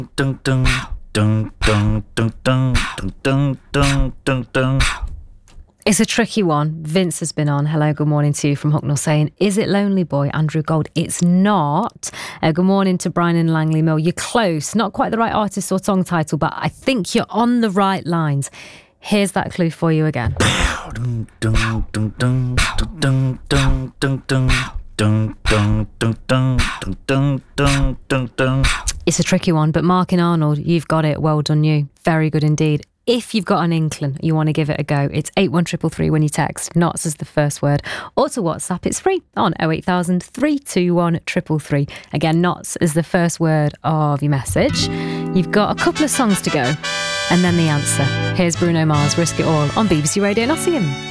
Dun, dun, dun, dun, dun, dun, dun, dun, dun, dun. It's a tricky one. Vince has been on. Hello, good morning to you from Hucknall saying, is it Lonely Boy, Andrew Gold? It's not. Good morning to Brian in Langley Mill. You're close. Not quite the right artist or song title, but I think you're on the right lines. Here's that clue for you again. Dun, dun, dun, dun, dun, dun, dun, dun. Dun, dun, dun, dun, dun, dun, dun, dun. It's a tricky one, but Mark and Arnold, you've got it. Well done, you. Very good indeed. If you've got an inkling, you want to give it a go, it's 81333 when you text Knots as the first word, or to WhatsApp, it's free on 08000 321 333. Again, Knots is the first word of your message. You've got a couple of songs to go, and then the answer. Here's Bruno Mars, Risk It All, on BBC Radio Nottingham.